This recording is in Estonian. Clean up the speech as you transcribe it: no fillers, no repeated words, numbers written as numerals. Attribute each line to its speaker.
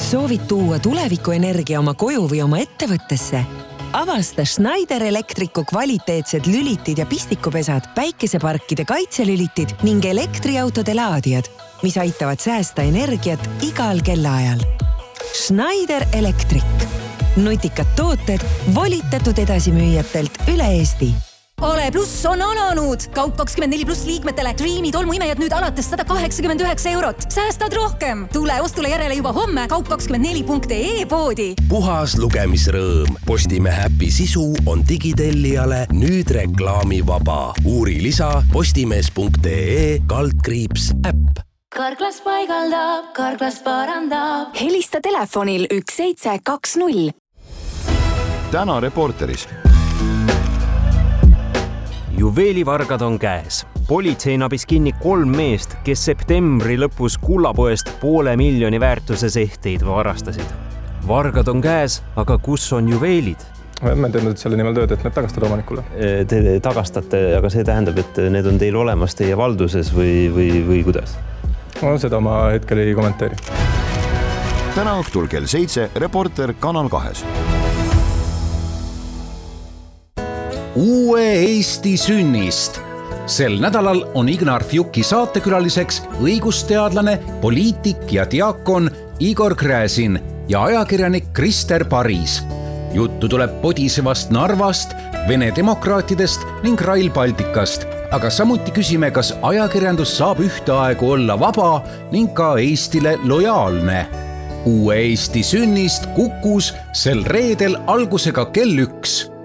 Speaker 1: Soovid tuua tulevikuenergia oma koju või oma ettevõttesse? Avasta Schneider Electricu kvaliteetsed lülitid ja pistikupesad, päikeseparkide kaitselülitid ning elektriautode laadijad, mis aitavad säästa energiat igal kellaajal. Schneider Electric. Nutikad tooted volitatud edasimüüjatelt üle Eesti.
Speaker 2: Ole Plus on alanud! Kaup 24+ liikmetele Dreami tolmuimejad nüüd alates 189 €. Säästad rohkem! Tule ostule järele juba homme kaup24.ee poodi.
Speaker 3: Puhas lugemisrõõm. Postimehe äpi sisu on digitellijale nüüd reklaamivaba. Uuri lisa postimees.ee/äpp.
Speaker 4: Karklas paigaldab, Karklas parandab.
Speaker 2: Helista telefonil 1720.
Speaker 5: Täna Reporteris.
Speaker 6: Juveelivargad on käes. Politsei nabis kinni 3 meest, kes septembri lõpus kullapoest 500 000 väärtuses ehteid varastasid. Vargad on käes, aga kus on juveelid?
Speaker 7: Me teeme selle nimel tööd, et need tagastada omanikule.
Speaker 6: Te tagastate, aga see tähendab, et need on teil olemas teie valduses või kuidas?
Speaker 7: Seda ma hetkel ei kommenteeri.
Speaker 5: Täna õhtul kell 7 Reporter Kanal 2.
Speaker 8: Uue Eesti sünnist. Sel nädalal on Ignar Fjuki saatekülaliseks õigusteadlane, poliitik ja diakon Igor Gräzin ja ajakirjanik Krister Paris. Juttu tuleb podisevast Narvast, Vene demokraatidest ning Rail Balticast, aga samuti küsime, kas ajakirjandus saab ühteaegu olla vaba ning ka Eestile lojaalne. Uue Eesti sünnist Kukus sel reedel algusega kell 1.